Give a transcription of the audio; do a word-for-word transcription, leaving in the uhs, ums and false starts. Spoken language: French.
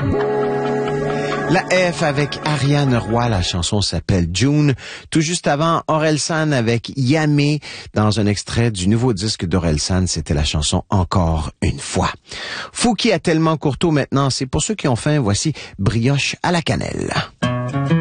La F avec Ariane Roy, la chanson s'appelle June. Tout juste avant, Orelsan avec Yamé, dans un extrait du nouveau disque d'Orelsan, c'était la chanson Encore une fois. Fouki a tellement Courteau maintenant, c'est pour ceux qui ont faim, voici Brioche à la cannelle.